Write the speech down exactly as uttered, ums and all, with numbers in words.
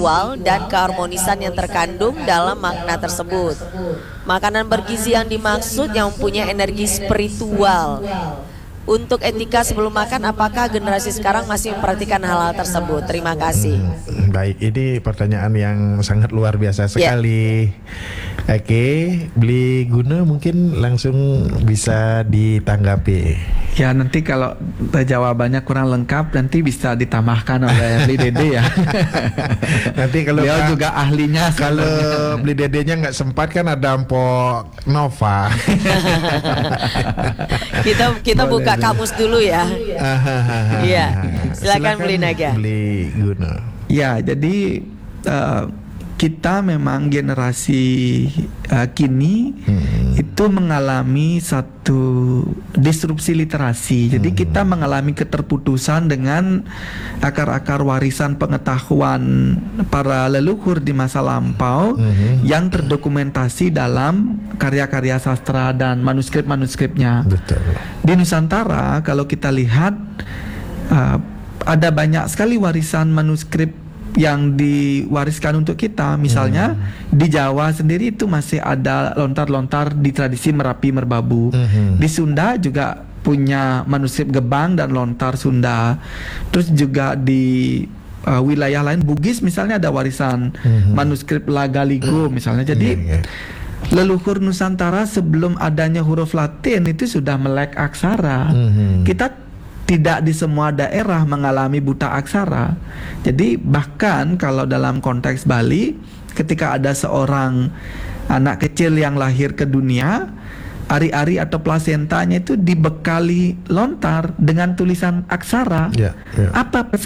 spiritual dan keharmonisan yang terkandung dalam makna tersebut. Makanan bergizi yang dimaksud yang mempunyai energi spiritual. Untuk etika sebelum makan, apakah generasi sekarang masih memperhatikan hal-hal tersebut? Terima kasih. Hmm, baik, ini pertanyaan yang sangat luar biasa sekali. Yeah. Oke, Beli Guna mungkin langsung bisa ditanggapi. Ya, nanti kalau jawabannya kurang lengkap nanti bisa ditambahkan oleh Beli Dede ya. Nanti kalau beliau juga ahlinya. Kalau Beli Dedenya nggak sempat kan ada Mpok Nova. kita kita Boleh buka dulu. kamus dulu ya. Iya, silakan Beli Naga. Beli Guna. Ya, jadi uh, kita memang generasi uh, kini hmm. itu mengalami satu disrupsi literasi. Jadi hmm. kita mengalami keterputusan dengan akar-akar warisan pengetahuan para leluhur di masa lampau hmm. yang terdokumentasi dalam karya-karya sastra dan manuskrip-manuskripnya. Betul. Di Nusantara kalau kita lihat uh, ada banyak sekali warisan manuskrip yang diwariskan untuk kita. Misalnya hmm. di Jawa sendiri itu masih ada lontar-lontar di tradisi Merapi Merbabu. Hmm. Di Sunda juga punya manuskrip Gebang dan lontar Sunda. Terus juga di uh, wilayah lain Bugis misalnya ada warisan hmm. manuskrip Lagaligo misalnya. Jadi yeah, yeah. leluhur Nusantara sebelum adanya huruf Latin itu sudah melek aksara. Hmm. Kita tidak di semua daerah mengalami buta aksara. Jadi bahkan kalau dalam konteks Bali, ketika ada seorang anak kecil yang lahir ke dunia, ari-ari atau plasentanya itu dibekali lontar dengan tulisan aksara. Yeah, yeah. Apa pesan